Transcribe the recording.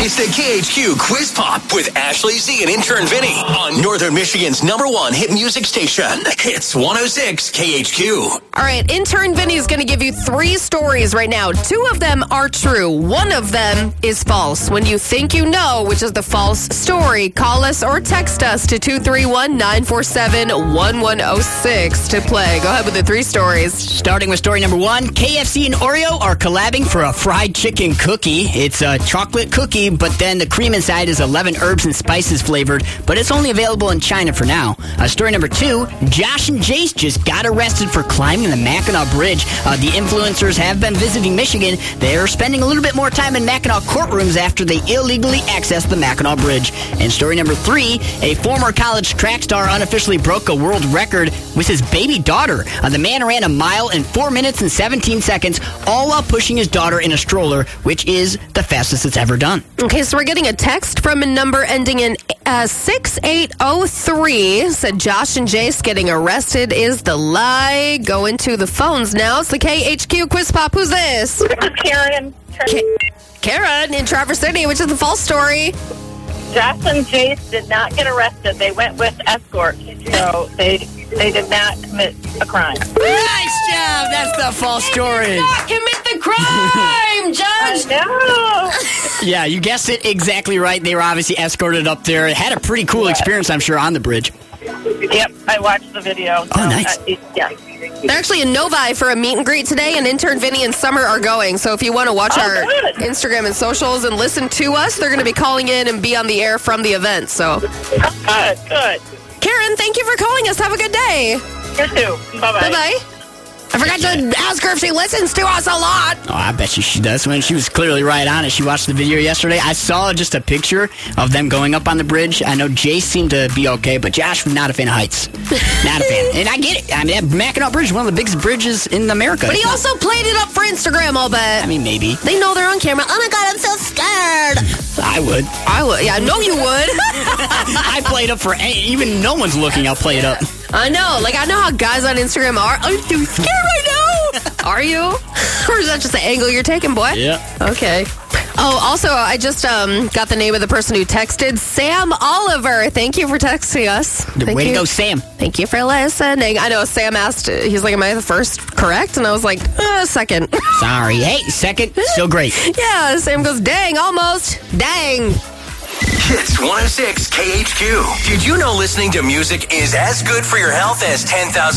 It's the KHQ Quiz Pop with Ashley Z and intern Vinny on Northern Michigan's #1 hit music station. Hits 106 KHQ. All right, intern Vinny is going to give you 3 stories right now. 2 of them are true. 1 of them is false. When you think you know which is the false story, call us or text us to 231-947-1106 to play. Go ahead with the 3 stories. Starting with story number 1, KFC and Oreo are collabing for a fried chicken cookie. It's a chocolate cookie, but then the cream inside is 11 herbs and spices flavored, but it's only available in China for now. Story number 2, Josh and Jace just got arrested for climbing the Mackinac Bridge. The influencers have been visiting Michigan. They're spending a little bit more time in Mackinac courtrooms after they illegally accessed the Mackinac Bridge. And story number 3, a former college track star unofficially broke a world record with his baby daughter. The man ran a mile in 4 minutes and 17 seconds, all while pushing his daughter in a stroller, which is the fastest it's ever done. Okay, so we're getting a text from a number ending in 6803. Said Josh and Jace getting arrested is the lie. Go into the phones now. It's the KHQ Quiz Pop. Who's this? This is Karen. Karen in Traverse City, which is the false story. Josh and Jace did not get arrested. They went with escort, so they did not commit a crime. Nice job! That's the false story. Did not commit the crime, Judge! No. Yeah, you guessed it exactly right. They were obviously escorted up there. It had a pretty cool experience, I'm sure, on the bridge. Yep, I watched the video. Oh, nice. Yeah. They're actually in Novi for a meet and greet today, and intern Vinny and Summer are going. So if you want to watch our good. Instagram and socials and listen to us, they're going to be calling in and be on the air from the event. So, Good. Karen, thank you for calling us. Have a good day. You too. Bye-bye. Bye-bye. I forgot to ask her if she listens to us a lot. Oh, I bet you she does. When she was clearly right on it. She watched the video yesterday. I saw just a picture of them going up on the bridge. I know Jace seemed to be okay, but Josh, not a fan of heights. Not a fan. And I get it. I mean, that Mackinac Bridge is one of the biggest bridges in America. But he also played it up for Instagram, I'll bet. I mean, maybe. They know they're on camera. Oh, my God, I'm so scared. I would. I would. Yeah, I know you would. I play it up for even no one's looking. I'll play it up. I know. Like, I know how guys on Instagram are. I'm so scared right now. Are you? Or is that just the angle you're taking, boy? Yeah. Okay. Oh, also, I just got the name of the person who texted. Sam Oliver. Thank you for texting us. Way to go, Sam. Thank you for listening. I know Sam asked, he's like, am I the first correct? And I was like, second. Sorry. Hey, second. Still great. Yeah, Sam goes, dang, almost. Dang. Hits 106 KHQ. Did you know listening to music is as good for your health as 10,000